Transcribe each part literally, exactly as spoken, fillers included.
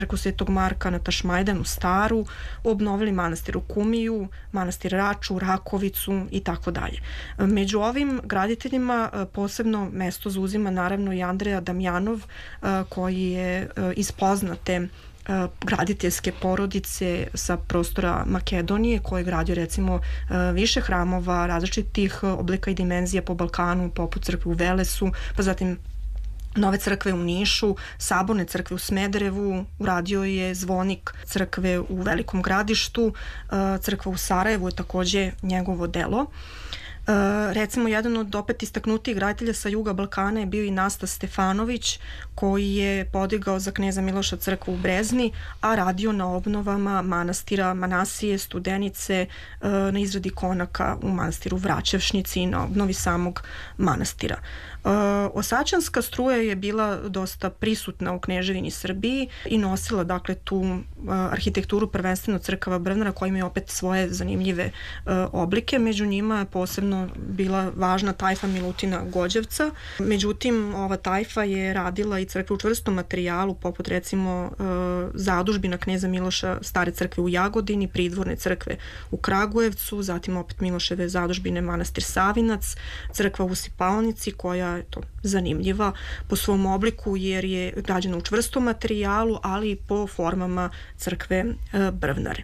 preko Svetog Marka na Tašmajdanu Staru, obnovili manastir u Kumiju, manastir Raču, Rakovicu i tako dalje. Među ovim graditeljima posebno mesto zauzima naravno i Andreja Damjanov, koji je iz poznate graditeljske porodice sa prostora Makedonije, koji je gradio recimo više hramova različitih oblika i dimenzija po Balkanu, poput crkve u Velesu, pa zatim nove crkve u Nišu, saborne crkve u Smederevu, uradio je zvonik crkve u Velikom Gradištu, crkva u Sarajevu je takođe njegovo delo. Uh, recimo, jedan od opet istaknutijih graditelja sa juga Balkana je bio i Nastas Stefanović, koji je podigao za kneza Miloša crkvu u Brezni, a radio na obnovama manastira Manasije, Studenice, uh, na izradi konaka u manastiru Vraćevšnici i na obnovi samog manastira. Uh, Osačanska struja je bila dosta prisutna u Kneževini Srbiji i nosila dakle tu uh, arhitekturu prvenstveno crkava Brvnara, koja imaju opet svoje zanimljive uh, oblike. Među njima je posebno bila važna tajfa Milutina Gođevca. Međutim, ova tajfa je radila i crkve u čvrstom materijalu, poput recimo uh, zadužbina kneza Miloša stare crkve u Jagodini, pridvorne crkve u Kragujevcu, zatim opet Miloševe zadužbine manastir Savinac, crkva u Sipalnici, koja je to zanimljiva po svom obliku jer je građena u čvrstom materijalu, ali i po formama crkve e, Brvnare.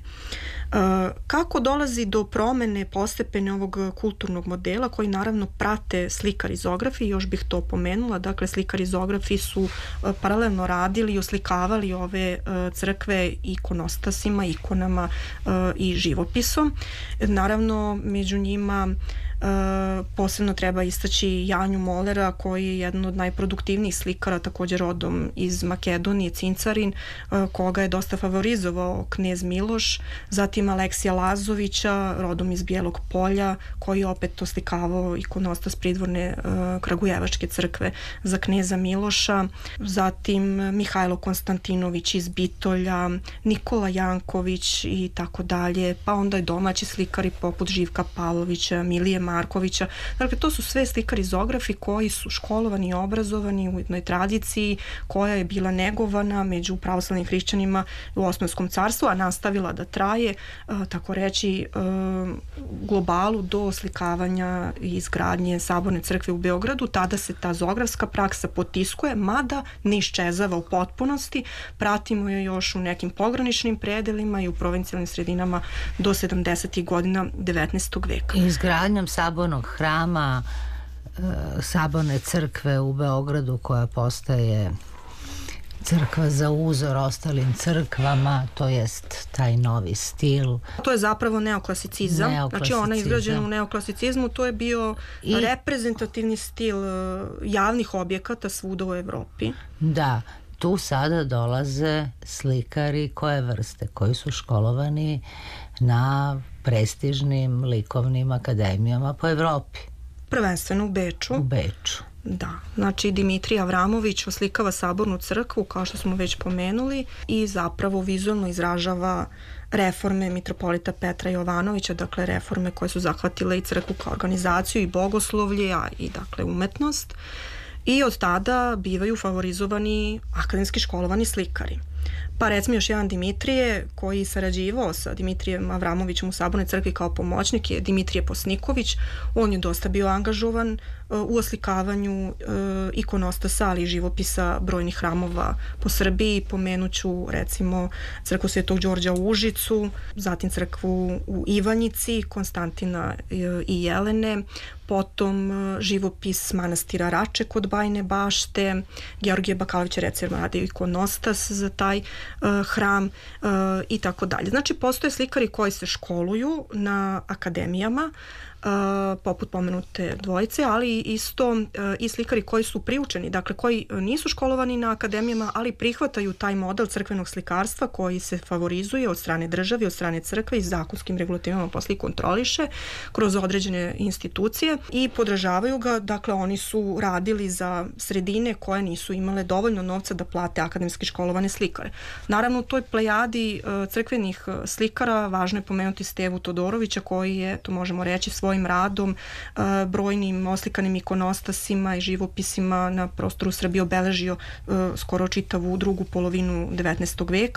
E, kako dolazi do promene postepene ovog kulturnog modela, koji naravno prate slikarizografi, još bih to pomenula, dakle slikarizografi su e, paralelno radili i oslikavali ove e, crkve ikonostasima, ikonama e, i živopisom. E, naravno, među njima Uh, posebno treba istaći Janju Molera, koji je jedan od najproduktivnijih slikara, također rodom iz Makedonije, Cincarin, uh, koga je dosta favorizovao knez Miloš, zatim Aleksija Lazovića, rodom iz Bijelog Polja, koji je opet oslikavao ikonostas pridvorne uh, Kragujevačke crkve za kneza Miloša, zatim Mihajlo Konstantinović iz Bitolja, Nikola Janković i tako dalje, pa onda i domaći slikari poput Živka Pavlovića, Milije Markovića. Dakle, to su sve slikarizografi koji su školovani i obrazovani u jednoj tradiciji koja je bila negovana među pravoslavnim hrišćanima u Osmanskom carstvu, a nastavila da traje, tako reći, globalu do oslikavanja i izgradnje saborne crkve u Beogradu. Tada se ta zografska praksa potiskuje, mada ne iščezava u potpunosti. Pratimo je još u nekim pograničnim predelima i u provincijalnim sredinama do sedamdesetih godina devetnaestog veka. Izgradnjom sabornog hrama, saborne crkve u Beogradu, koja postaje crkva za uzor ostalim crkvama, to jest taj novi stil. To je zapravo neoklasicizam, znači ona je izgrađena u neoklasicizmu, to je bio I... reprezentativni stil javnih objekata svuda u Evropi. Da, tu sada dolaze slikari koje vrste, koji su školovani na prestižnim likovnim akademijama po Evropi. Prvenstveno u Beču. U Beču. Da, znači Dimitrij Avramović oslikava sabornu crkvu, kao što smo već pomenuli, i zapravo vizualno izražava reforme mitropolita Petra Jovanovića, dakle reforme koje su zahvatile i crkvu kao organizaciju i bogoslovlje, a i dakle umetnost. I od tada bivaju favorizovani akademski školovani slikari. Pa recimo još jedan Dimitrije, koji sarađivao sa Dimitrijem Avramovićem u Sabornoj crkvi kao pomoćnik, je Dimitrije Posniković. On je dosta bio angažovan u oslikavanju ikonostasa, ali i živopisa brojnih hramova po Srbiji. Pomenuću recimo crkvu Svetog Đorđa u Užicu, zatim crkvu u Ivanjici, Konstantina i Jelene, potom živopis manastira Rače kod Bajine Bašte, Georgije Bakalovića recimo radio ikonostas za taj uh, hram uh, i tako dalje. Znači, postoje slikari koji se školuju na akademijama, Uh, poput pomenute dvojice, ali isto uh, i slikari koji su priučeni, dakle koji nisu školovani na akademijama, ali prihvataju taj model crkvenog slikarstva koji se favorizuje od strane države, od strane crkve i zakonskim regulativama posle kontroliše kroz određene institucije i podržavaju ga. Dakle, oni su radili za sredine koje nisu imale dovoljno novca da plate akademski školovane slikare. Naravno, u toj plejadi uh, crkvenih slikara važno je pomenuti Stevu Todorovića, koji je, to možemo reći, svoj svojim radom, brojnim oslikanim ikonostasima i živopisima na prostoru Srbije obeležio skoro čitavu drugu polovinu devetnaestog veka.